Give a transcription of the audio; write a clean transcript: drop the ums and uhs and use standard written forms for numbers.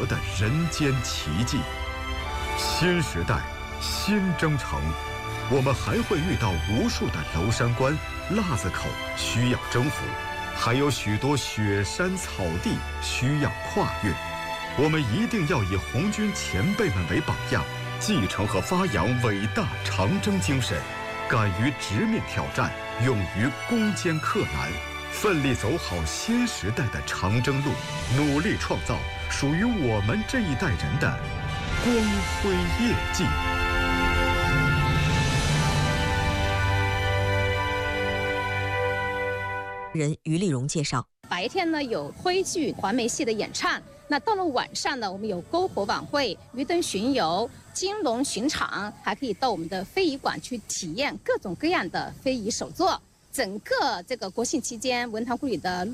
得的人间奇迹。新时代，新征程，我们还会遇到无数的娄山关、腊子口需要征服，还有许多雪山草地需要跨越。我们一定要以红军前辈们为榜样，继承和发扬伟大长征精神，敢于直面挑战，勇于攻坚克难，奋力走好新时代的长征路，努力创造属于我们这一代人的光辉业绩。 人于丽蓉介绍， 白天呢有徽剧、环梅戏的演唱，那到了晚上呢，我们有篝火晚会、鱼灯巡游、金龙巡场，还可以到我们的非遗馆去体验各种各样的非遗手作。整个这个国庆期间，文塘故里的